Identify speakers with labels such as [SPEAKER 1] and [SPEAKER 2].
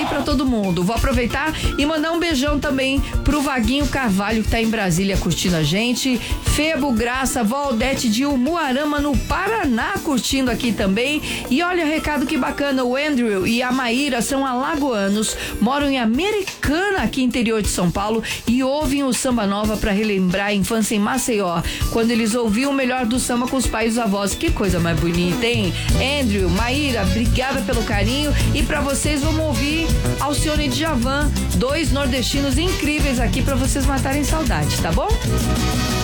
[SPEAKER 1] aí pra todo mundo. Vou aproveitar e mandar um beijão também pro Vaguinho Carvalho, que tá em Brasília curtindo a gente. Febo Graça, Valdete de Umuarama, no Paraná, curtindo aqui também. E olha, recado que bacana, o Andrew e a Maíra são alagoanos, moram em Americana, aqui interior de São Paulo, e ouvem o Samba Nova pra relembrar a infância em Maceió, quando eles ouviam o melhor do samba com os pais e os avós. Que coisa mais bonita, hein? Andrew, Maíra, obrigada pelo carinho. E pra vocês, vamos ouvir Alcione e Djavan, dois nordestinos incríveis aqui pra vocês matarem saudade, tá bom?